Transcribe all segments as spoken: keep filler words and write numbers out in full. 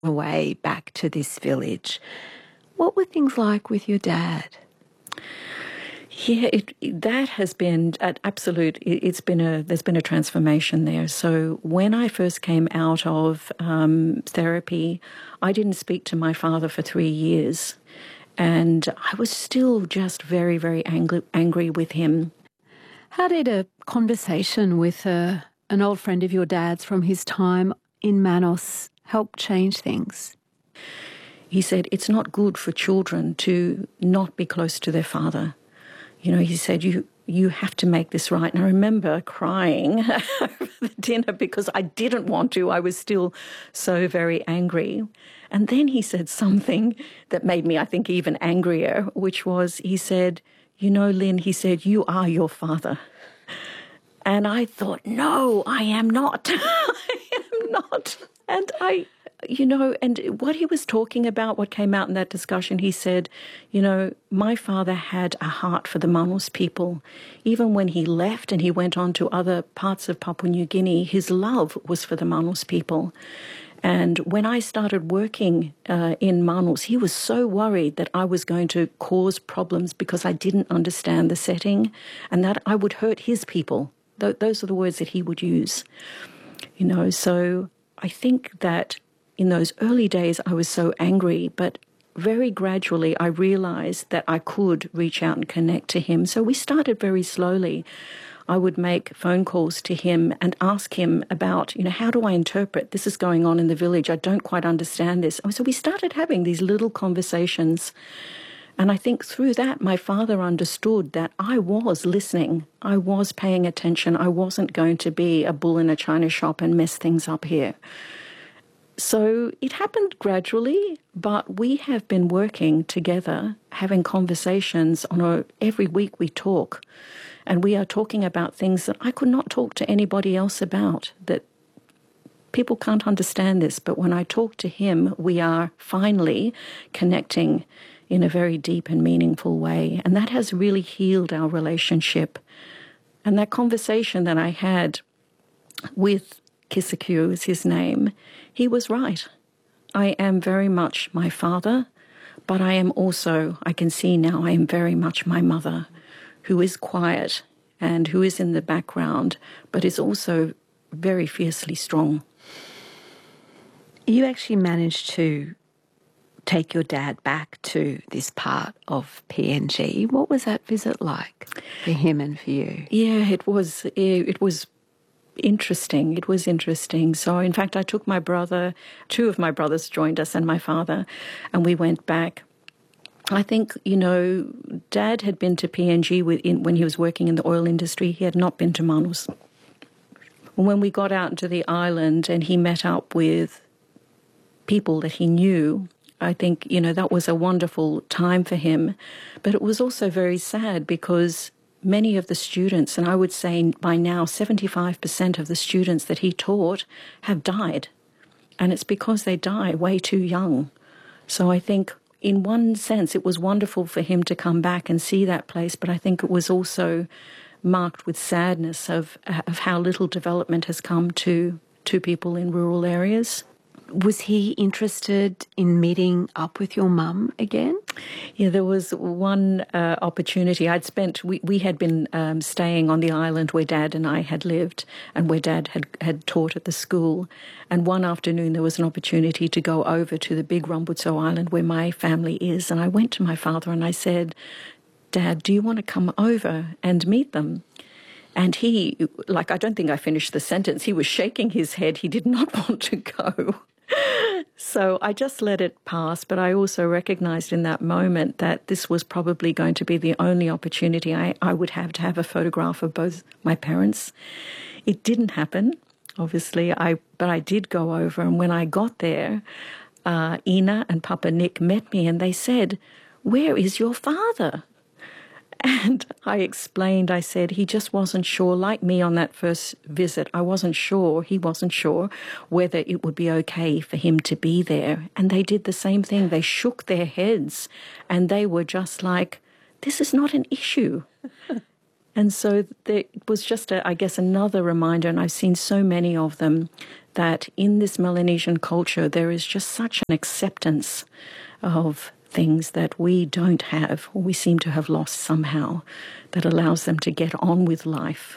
away back to this village. What were things like with your dad? Yeah, it, that has been an absolute, it's been a, there's been a transformation there. So when I first came out of um, therapy, I didn't speak to my father for three years. And I was still just very, very angry, angry with him. How did a conversation with a, an old friend of your dad's from his time in Manos help change things? He said, it's not good for children to not be close to their father. You know, he said, you you have to make this right. And I remember crying over the dinner because I didn't want to. I was still so very angry. And then he said something that made me, I think, even angrier, which was, he said, you know, Lynn, he said, you are your father. And I thought, no, I am not. I am not. And I... You know, and what he was talking about, what came out in that discussion, he said, you know, my father had a heart for the Manos people. Even when he left and he went on to other parts of Papua New Guinea, his love was for the Manos people. And when I started working uh, in Manos, he was so worried that I was going to cause problems because I didn't understand the setting and that I would hurt his people. Th- those are the words that he would use. You know, so I think that in those early days, I was so angry, but very gradually I realized that I could reach out and connect to him. So we started very slowly. I would make phone calls to him and ask him about, you know, how do I interpret this is going on in the village? I don't quite understand this. So we started having these little conversations. And I think through that, my father understood that I was listening. I was paying attention. I wasn't going to be a bull in a china shop and mess things up here. So it happened gradually, but we have been working together, having conversations on a, every week we talk. And we are talking about things that I could not talk to anybody else about, that people can't understand this. But when I talk to him, we are finally connecting in a very deep and meaningful way. And that has really healed our relationship. And that conversation that I had with Kisaku is his name, he was right. I am very much my father, but I am also, I can see now, I am very much my mother, who is quiet and who is in the background, but is also very fiercely strong. You actually managed to take your dad back to this part of P N G. What was that visit like for him and for you? Yeah, it was, it was interesting. It was interesting. So, in fact, I took my brother, two of my brothers joined us and my father, and we went back. I think, you know, Dad had been to P N G with, in, when he was working in the oil industry. He had not been to Manos. When we got out into the island and he met up with people that he knew, I think, you know, that was a wonderful time for him. But it was also very sad because many of the students, and I would say by now seventy-five percent of the students that he taught have died. And it's because they die way too young. So I think in one sense it was wonderful for him to come back and see that place, but I think it was also marked with sadness of, of how little development has come to, to people in rural areas. Was he interested in meeting up with your mum again? Yeah, there was one uh, opportunity. I'd spent, we, we had been um, staying on the island where Dad and I had lived and where Dad had, had taught at the school. And one afternoon there was an opportunity to go over to the big Rambutso Island where my family is. And I went to my father and I said, Dad, do you want to come over and meet them? And he, like, I don't think I finished the sentence. He was shaking his head. He did not want to go. So I just let it pass, but I also recognized in that moment that this was probably going to be the only opportunity I, I would have to have a photograph of both my parents. It didn't happen, obviously, I but I did go over, and when I got there, uh, Ina and Papa Nick met me and they said, "Where is your father?" And I explained, I said, he just wasn't sure, like me on that first visit, I wasn't sure, he wasn't sure whether it would be okay for him to be there. And they did the same thing. They shook their heads and they were just like, this is not an issue. And so there was just, a, I guess, another reminder, and I've seen so many of them, that in this Melanesian culture, there is just such an acceptance of things that we don't have, or we seem to have lost somehow, that allows them to get on with life.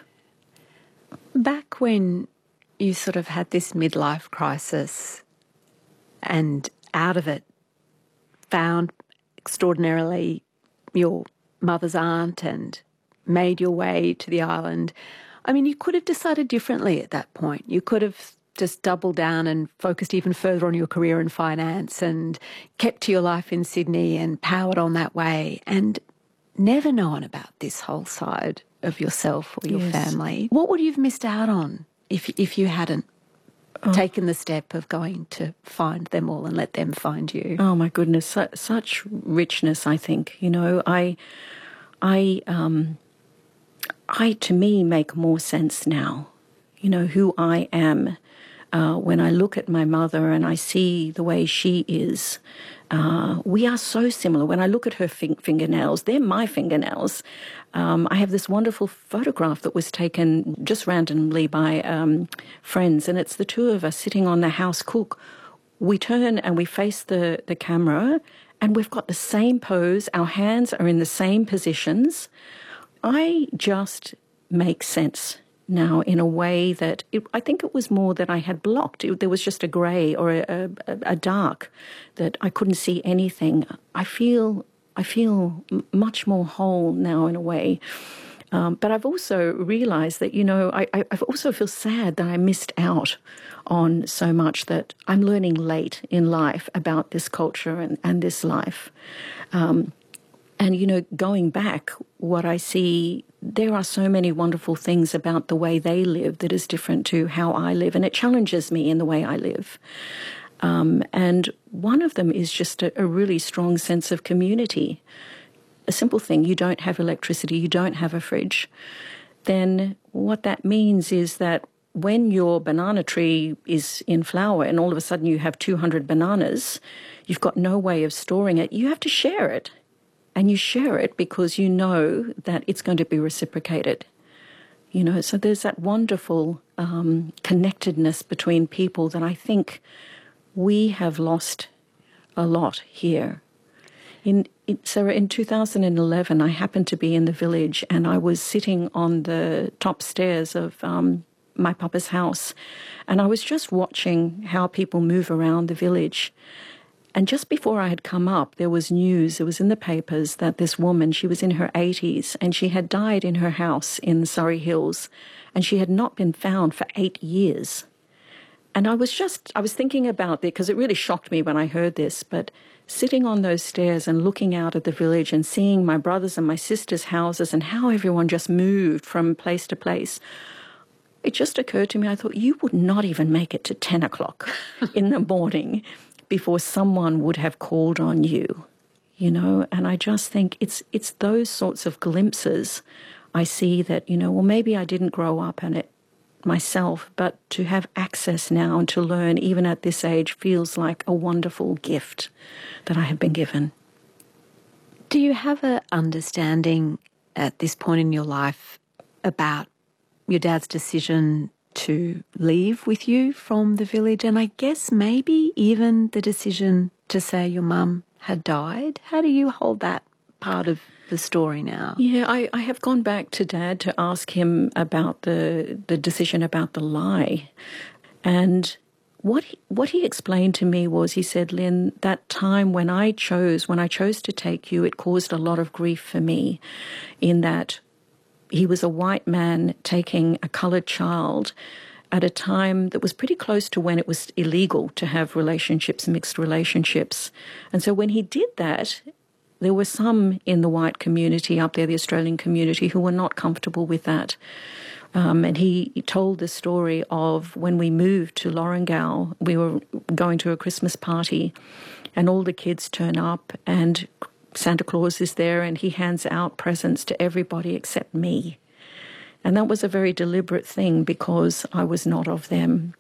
Back when you sort of had this midlife crisis and out of it found extraordinarily your mother's aunt and made your way to the island, I mean, you could have decided differently at that point. You could have just doubled down and focused even further on your career in finance and kept to your life in Sydney and powered on that way and never known about this whole side of yourself or your yes. family. What would you have missed out on if if you hadn't oh. taken the step of going to find them all and let them find you? Oh my goodness, Su- such richness, I think. You know, I, I, um, I to me make more sense now. You know, who I am. Uh, when I look at my mother and I see the way she is, uh, we are so similar. When I look at her fin- fingernails, they're my fingernails. Um, I have this wonderful photograph that was taken just randomly by um, friends, and it's the two of us sitting on the house cook. We turn and we face the, the camera, and we've got the same pose. Our hands are in the same positions. I just make sense now in a way that it, I think it was more that I had blocked. It, there was just a grey or a, a, a dark that I couldn't see anything. I feel I feel much more whole now in a way. Um, but I've also realised that, you know, I, I also feel sad that I missed out on so much that I'm learning late in life about this culture and, and this life. Um, and, you know, going back, what I see, there are so many wonderful things about the way they live that is different to how I live, and it challenges me in the way I live. Um, and one of them is just a, a really strong sense of community. A simple thing, you don't have electricity, you don't have a fridge. Then what that means is that when your banana tree is in flower and all of a sudden you have two hundred bananas, you've got no way of storing it, you have to share it. And you share it because you know that it's going to be reciprocated. You know, so there's that wonderful um, connectedness between people that I think we have lost a lot here. In, in Sarah, in two thousand eleven, I happened to be in the village and I was sitting on the top stairs of um, my papa's house, and I was just watching how people move around the village. And just before I had come up, there was news, it was in the papers, that this woman, she was in her eighties, and she had died in her house in Surrey Hills, and she had not been found for eight years. And I was just, I was thinking about it, because it really shocked me when I heard this, but sitting on those stairs and looking out at the village and seeing my brothers' and my sisters' houses and how everyone just moved from place to place, it just occurred to me, I thought, you would not even make it to ten o'clock in the morning before someone would have called on you, you know. And I just think it's it's those sorts of glimpses I see that, you know, well, maybe I didn't grow up in it myself, but to have access now and to learn even at this age feels like a wonderful gift that I have been given. Do you have an understanding at this point in your life about your dad's decision to leave with you from the village, and I guess maybe even the decision to say your mum had died? How do you hold that part of the story now? Yeah, I, I have gone back to Dad to ask him about the the decision about the lie. And what he, what he explained to me was, he said, Lynn, that time when I chose, when I chose to take you, it caused a lot of grief for me, in that he was a white man taking a coloured child at a time that was pretty close to when it was illegal to have relationships, mixed relationships. And so when he did that, there were some in the white community up there, the Australian community, who were not comfortable with that. Um, and he, he told the story of when we moved to Lorengau, we were going to a Christmas party and all the kids turn up and Santa Claus is there and he hands out presents to everybody except me. And that was a very deliberate thing because I was not of them.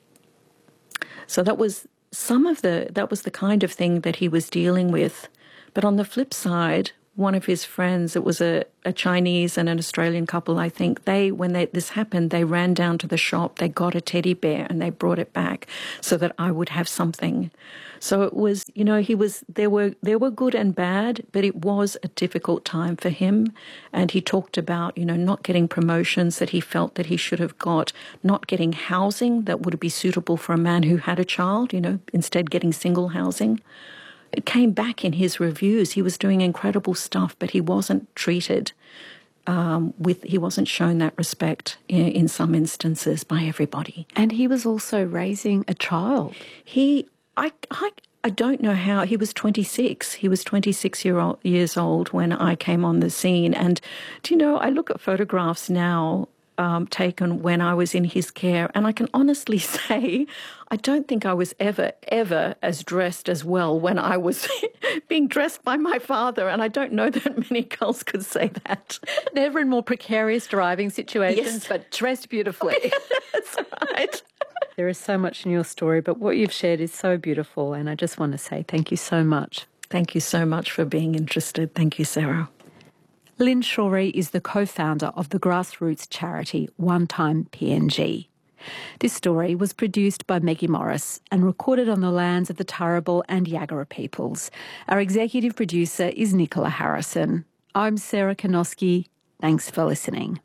So that was some of the, that was the kind of thing that he was dealing with. But on the flip side, one of his friends, it was a, a Chinese and an Australian couple, I think, they, when they, this happened, they ran down to the shop, they got a teddy bear and they brought it back so that I would have something. So it was, you know, he was, there were, there were good and bad, but it was a difficult time for him. And he talked about, you know, not getting promotions that he felt that he should have got, not getting housing that would be suitable for a man who had a child, you know, instead getting single housing. It came back in his reviews. He was doing incredible stuff, but he wasn't treated um, with, he wasn't shown that respect in, in some instances by everybody. And he was also raising a child. He, I, I, I don't know how, he was twenty-six. He was twenty-six year old, years old when I came on the scene. And, do you know, I look at photographs now Um, taken when I was in his care, and I can honestly say I don't think I was ever, ever as dressed as well when I was being dressed by my father, and I don't know that many girls could say that. Never in more precarious driving situations, yes. but dressed beautifully. That's right. There is so much in your story, but what you've shared is so beautiful, and I just want to say thank you so much. Thank you so much for being interested. Thank you, Sarah. Lynn Shorey is the co-founder of the grassroots charity One Time P N G. This story was produced by Maggie Morris and recorded on the lands of the Turrbal and Yagara peoples. Our executive producer is Nicola Harrison. I'm Sarah Kanoski. Thanks for listening.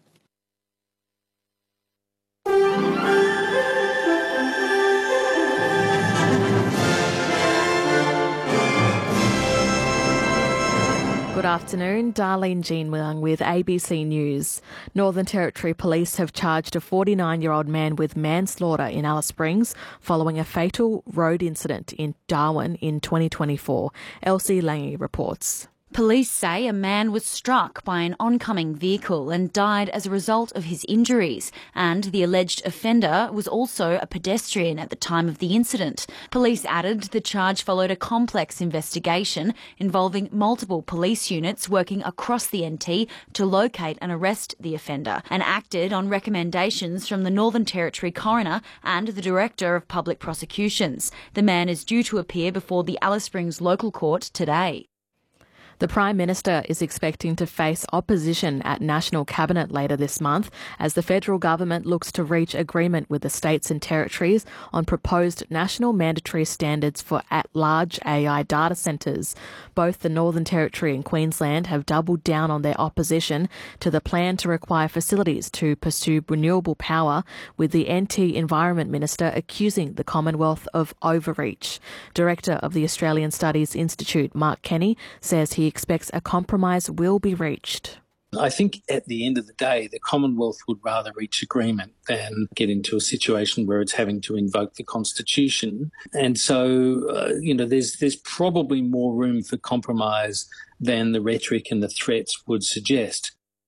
Good afternoon, Darlene Jean Wang with A B C News. Northern Territory Police have charged a forty-nine-year-old man with manslaughter in Alice Springs following a fatal road incident in Darwin in twenty twenty-four. Elsie Lange reports. Police say a man was struck by an oncoming vehicle and died as a result of his injuries, and the alleged offender was also a pedestrian at the time of the incident. Police added the charge followed a complex investigation involving multiple police units working across the N T to locate and arrest the offender, and acted on recommendations from the Northern Territory Coroner and the Director of Public Prosecutions. The man is due to appear before the Alice Springs Local Court today. The Prime Minister is expecting to face opposition at National Cabinet later this month as the federal government looks to reach agreement with the states and territories on proposed national mandatory standards for at-large A I data centres. Both the Northern Territory and Queensland have doubled down on their opposition to the plan to require facilities to pursue renewable power, with the N T Environment Minister accusing the Commonwealth of overreach. Director of the Australian Studies Institute, Mark Kenny, says he expects a compromise will be reached. I think at the end of the day, the Commonwealth would rather reach agreement than get into a situation where it's having to invoke the Constitution. And so, uh, you know, there's there's probably more room for compromise than the rhetoric and the threats would suggest.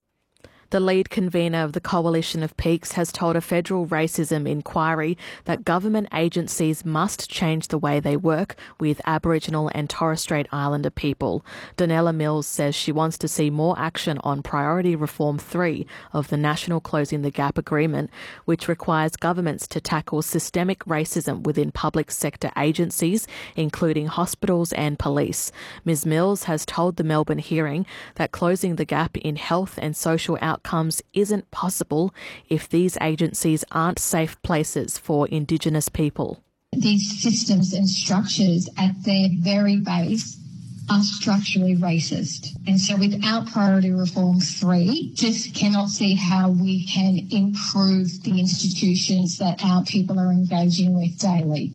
The lead convener of the Coalition of Peaks has told a federal racism inquiry that government agencies must change the way they work with Aboriginal and Torres Strait Islander people. Donella Mills says she wants to see more action on Priority Reform three of the National Closing the Gap Agreement, which requires governments to tackle systemic racism within public sector agencies, including hospitals and police. Miz Mills has told the Melbourne hearing that closing the gap in health and social outcomes outcomes isn't possible if these agencies aren't safe places for Indigenous people. These systems and structures at their very base are structurally racist. And so without Priority Reform three, just cannot see how we can improve the institutions that our people are engaging with daily.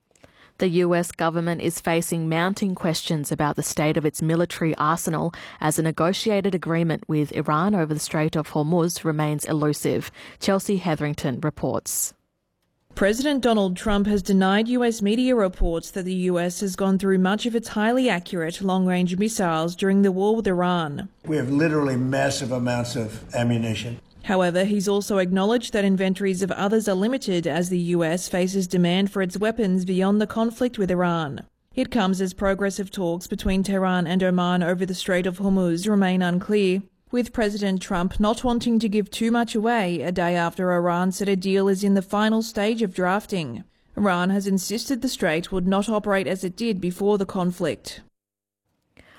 The U S government is facing mounting questions about the state of its military arsenal as a negotiated agreement with Iran over the Strait of Hormuz remains elusive. Chelsea Hetherington reports. President Donald Trump has denied U S media reports that the U S has gone through much of its highly accurate long-range missiles during the war with Iran. We have literally massive amounts of ammunition. However, he's also acknowledged that inventories of others are limited as the U S faces demand for its weapons beyond the conflict with Iran. It comes as progressive talks between Tehran and Oman over the Strait of Hormuz remain unclear, with President Trump not wanting to give too much away a day after Iran said a deal is in the final stage of drafting. Iran has insisted the strait would not operate as it did before the conflict.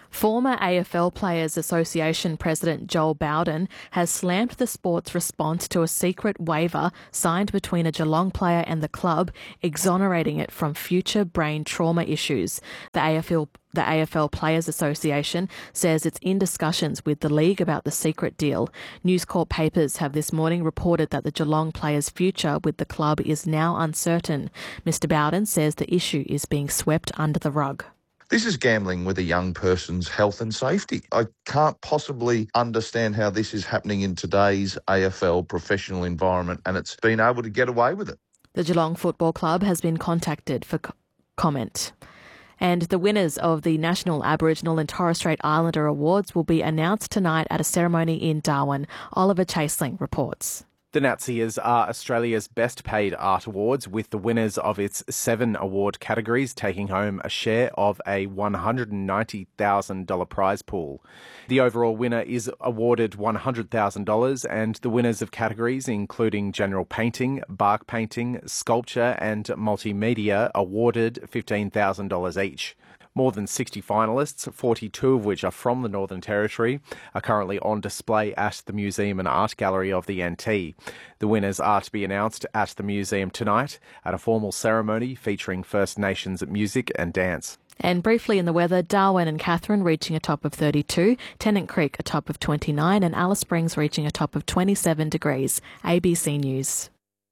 Former A F L Players Association President Joel Bowden has slammed the sport's response to a secret waiver signed between a Geelong player and the club, exonerating it from future brain trauma issues. The A F L The A F L Players Association says it's in discussions with the league about the secret deal. News Corp papers have this morning reported that the Geelong player's future with the club is now uncertain. Mister Bowden says the issue is being swept under the rug. This is gambling with a young person's health and safety. I can't possibly understand how this is happening in today's A F L professional environment, and it's been able to get away with it. The Geelong Football Club has been contacted for co- comment. And the winners of the National Aboriginal and Torres Strait Islander Awards will be announced tonight at a ceremony in Darwin. Oliver Chaseling reports. The Natsias are Australia's best paid art awards, with the winners of its seven award categories taking home a share of a one hundred ninety thousand dollars prize pool. The overall winner is awarded one hundred thousand dollars, and the winners of categories including general painting, bark painting, sculpture and multimedia awarded fifteen thousand dollars each. More than sixty finalists, forty-two of which are from the Northern Territory, are currently on display at the Museum and Art Gallery of the N T. The winners are to be announced at the museum tonight at a formal ceremony featuring First Nations music and dance. And briefly in the weather, Darwin and Katherine reaching a top of thirty-two, Tennant Creek a top of twenty-nine and Alice Springs reaching a top of twenty-seven degrees. A B C News.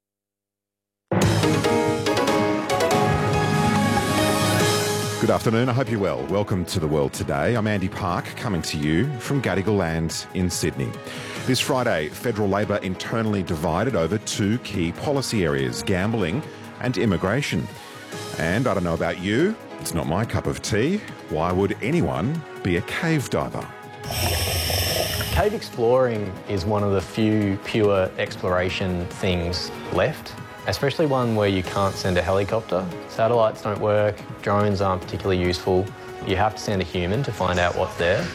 Good afternoon, I hope you're well. Welcome to The World Today. I'm Andy Park, coming to you from Gadigal Land in Sydney. This Friday, Federal Labor internally divided over two key policy areas, gambling and immigration. And I don't know about you, it's not my cup of tea. Why would anyone be a cave diver? Cave exploring is one of the few pure exploration things left, especially one where you can't send a helicopter. Satellites don't work, drones aren't particularly useful. You have to send a human to find out what's there.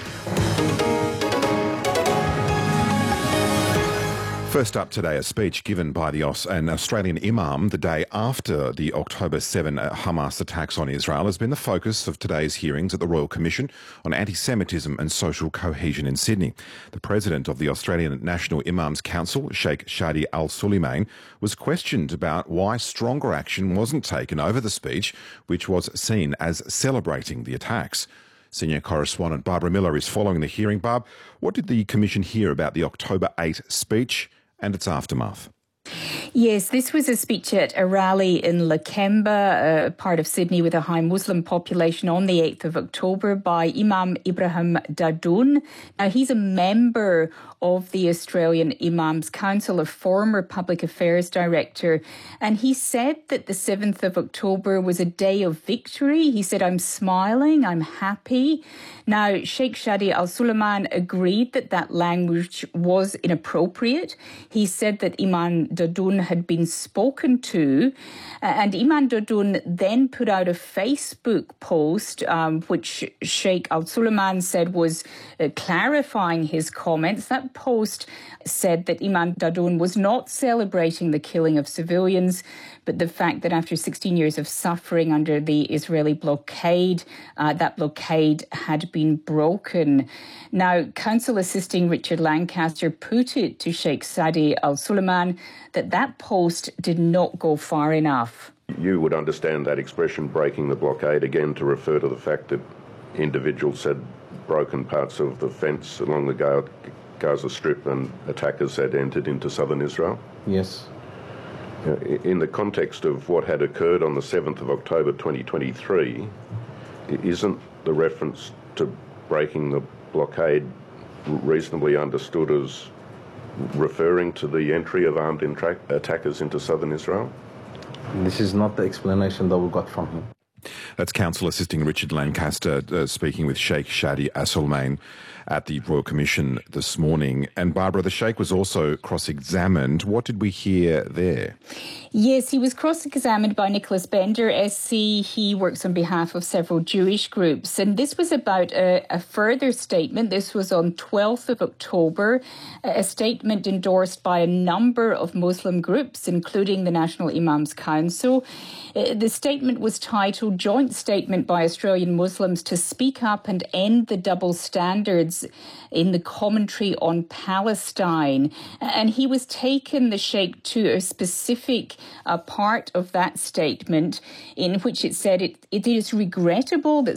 First up today, a speech given by the Aus- an Australian imam the day after the October seventh Hamas attacks on Israel has been the focus of today's hearings at the Royal Commission on Anti-Semitism and Social Cohesion in Sydney. The president of the Australian National Imams Council, Sheikh Shadi Al-Suleiman, was questioned about why stronger action wasn't taken over the speech, which was seen as celebrating the attacks. Senior correspondent Barbara Miller is following the hearing. Barb, what did the Commission hear about the October eighth speech and its aftermath? Yes, this was a speech at a rally in Lakemba, a part of Sydney with a high Muslim population, on the eighth of October by Imam Ibrahim Dadoun. Now, he's a member of the Australian Imams Council, a former public affairs director, and he said that the seventh of October was a day of victory. He said, "I'm smiling, I'm happy." Now, Sheikh Shadi Al-Suleiman agreed that that language was inappropriate. He said that Imam Dadoun had been spoken to, and Imam Dadoun then put out a Facebook post, um, which Sheikh Al-Suleiman said was uh, clarifying his comments. That post said that Imam Dadoun was not celebrating the killing of civilians, but the fact that after sixteen years of suffering under the Israeli blockade, uh, that blockade had been broken. Now, counsel assisting Richard Lancaster put it to Sheikh Shadi Al-Suleiman that that post did not go far enough. You would understand that expression, breaking the blockade, again to refer to the fact that individuals had broken parts of the fence along the Gaza Strip and attackers had entered into southern Israel? Yes. In the context of what had occurred on the seventh of October twenty twenty-three, isn't the reference to breaking the blockade reasonably understood as referring to the entry of armed intra- attackers into southern Israel? This is not the explanation that we got from him. That's counsel assisting Richard Lancaster uh, speaking with Sheikh Shadi Al-Suleiman at the Royal Commission this morning. And Barbara, the Sheikh was also cross-examined. What did we hear there? Yes, he was cross-examined by Nicholas Bender, S C. He works on behalf of several Jewish groups. And this was about a, a further statement. This was on twelfth of October, a statement endorsed by a number of Muslim groups, including the National Imams Council. The statement was titled initial joint statement by Australian Muslims to speak up and end the double standards in the commentary on Palestine. And he was taken, the Sheikh, to a specific uh, part of that statement in which it said it, it is regrettable that